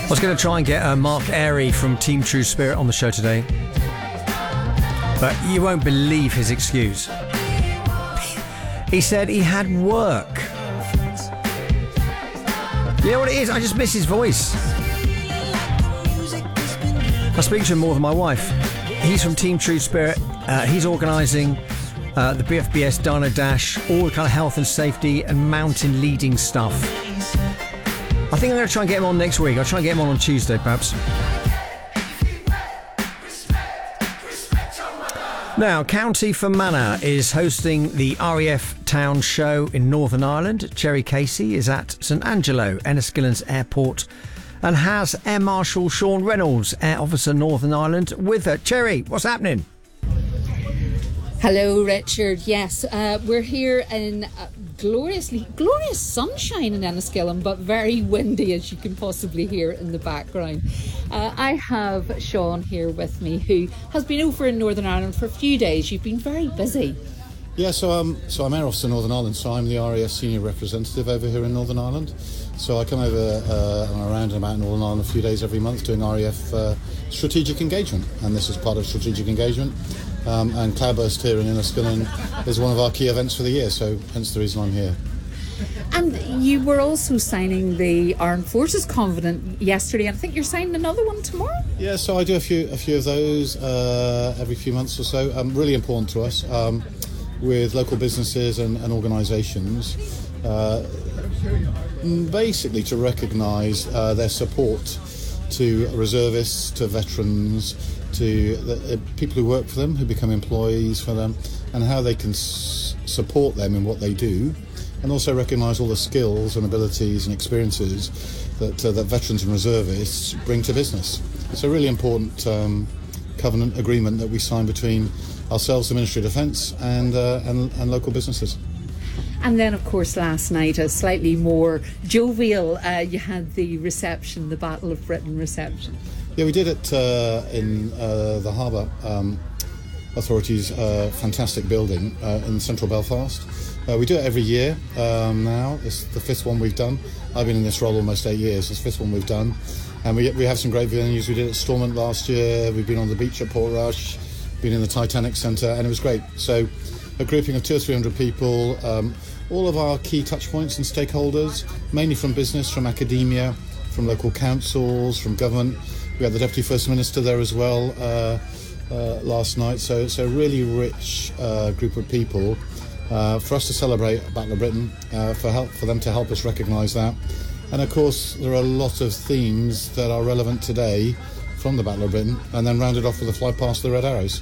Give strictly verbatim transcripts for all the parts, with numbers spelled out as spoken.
I was going to try and get uh, Mark Airy from Team True Spirit on the show today, but you won't believe his excuse. He said he had work. You know what it is? I just miss his voice. I speak to him more than my wife. He's from Team True Spirit. Uh, he's organising uh, the B F B S Dino Dash, all the kind of health and safety and mountain leading stuff. I think I'm going to try and get him on next week. I'll try and get him on on Tuesday, perhaps. Now, County Fermanagh is hosting the R A F Town Show in Northern Ireland. Cherry Casey is at St Angelo, Enniskillen's airport, and has Air Marshal Sean Reynolds, Air Officer Northern Ireland, with her. Cherry, what's happening? Hello, Richard. Yes, uh, we're here in uh, gloriously glorious sunshine in Enniskillen, but very windy, as you can possibly hear in the background. Uh, I have Sean here with me, who has been over in Northern Ireland for a few days. You've been very busy. Yeah, so um, so I'm Air Officer Northern Ireland, so I'm the R A F Senior Representative over here in Northern Ireland. So I come over uh, and around and about in Northern Ireland a few days every month doing R A F uh, strategic engagement, and this is part of strategic engagement. Um, and Cloudburst here in Enniskillen is one of our key events for the year, so hence the reason I'm here. And you were also signing the Armed Forces Covenant yesterday, and I think you're signing another one tomorrow? Yeah, so I do a few a few of those uh, every few months or so. Um, really important to us um, with local businesses and, and organisations, uh, basically to recognise uh, their support to reservists, to veterans, to the uh, people who work for them, who become employees for them, and how they can s- support them in what they do, and also recognise all the skills and abilities and experiences that uh, that veterans and reservists bring to business. It's a really important um, covenant agreement that we sign between ourselves, the Ministry of Defence, and, uh, and and local businesses. And then, of course, last night, a slightly more jovial, uh, you had the reception, the Battle of Britain reception. Yeah, we did it uh, in uh, the Harbour um, Authority's uh, fantastic building uh, in central Belfast. Uh, we do it every year um, now. It's the fifth one we've done. I've been in this role almost eight years. It's the fifth one we've done. And we we have some great venues. We did it at Stormont last year. We've been on the beach at Portrush, been in the Titanic Centre, and it was great. So a grouping of two or three hundred people, um, all of our key touch points and stakeholders, mainly from business, from academia, from local councils, from government. We had the Deputy First Minister there as well uh, uh, last night. So it's a really rich uh, group of people uh, for us to celebrate Battle of Britain, uh, for help for them to help us recognise that. And of course, there are a lot of themes that are relevant today from the Battle of Britain, and then rounded off with a fly past the Red Arrows.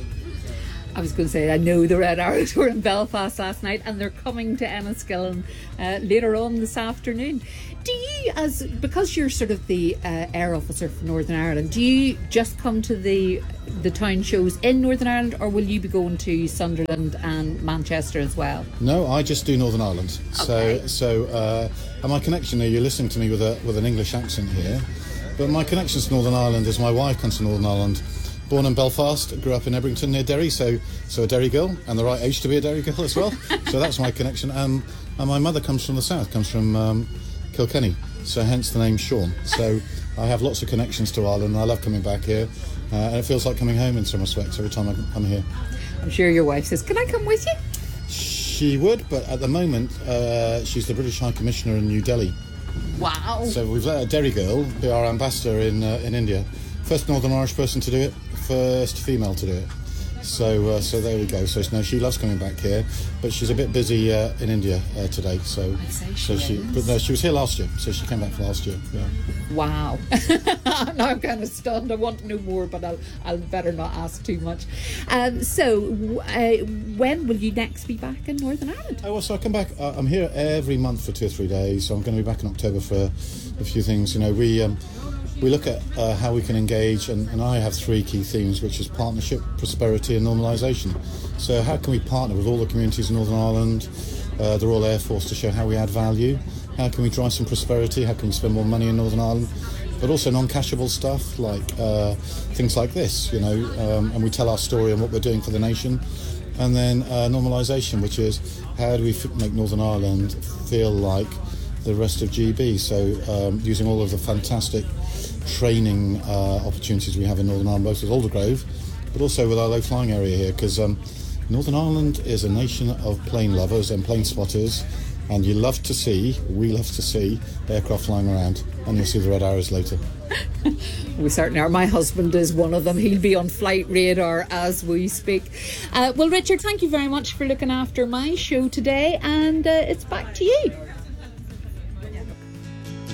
I was going to say, I know the Red Arrows were in Belfast last night, and they're coming to Enniskillen uh, later on this afternoon. Do you, as because you're sort of the uh, air officer for Northern Ireland, do you just come to the the town shows in Northern Ireland, or will you be going to Sunderland and Manchester as well? No, I just do Northern Ireland. Okay. So, so uh, and my connection there, you're listening to me with a with an English accent here, but my connection to Northern Ireland is my wife comes to Northern Ireland. Born in Belfast, grew up in Ebrington near Derry, so so a Derry girl, and the right age to be a Derry girl as well. So that's my connection. And, and my mother comes from the south, comes from um, Kilkenny, so hence the name Sean. So I have lots of connections to Ireland, and I love coming back here, uh, and it feels like coming home in some respects every time I'm here. I'm sure your wife says, "Can I come with you?" She would, but at the moment uh, she's the British High Commissioner in New Delhi. Wow. So we've let a Derry girl be our ambassador in uh, in India. First Northern Irish person to do it, first female to do it. So uh, so there we go. So no, she loves coming back here, but she's a bit busy uh, in India uh, today. So so she, but no, she was here last year, so she came back for last year. Yeah. Wow. Now I'm kind of stunned. I want to know more, but I'll I'll better not ask too much. Um, so uh, when will you next be back in Northern Ireland? Oh, well, so I come back. Uh, I'm here every month for two or three days. So I'm going to be back in October for a few things. You know, we. Um, We look at uh, how we can engage, and, and I have three key themes, which is partnership, prosperity and normalisation. So how can we partner with all the communities in Northern Ireland, uh, the Royal Air Force, to show how we add value? How can we drive some prosperity? How can we spend more money in Northern Ireland? But also non-cashable stuff, like uh, things like this, you know, um, and we tell our story and what we're doing for the nation. And then uh, normalisation, which is how do we f- make Northern Ireland feel like the rest of G B. So um, using all of the fantastic training uh, opportunities we have in Northern Ireland, both with Aldergrove, but also with our low flying area here, because um, Northern Ireland is a nation of plane lovers and plane spotters, and you love to see, we love to see aircraft flying around, and you'll see the red arrows later. We certainly are. My husband is one of them. He'll be on flight radar as we speak. Uh, well, Richard, thank you very much for looking after my show today, and uh, it's back to you.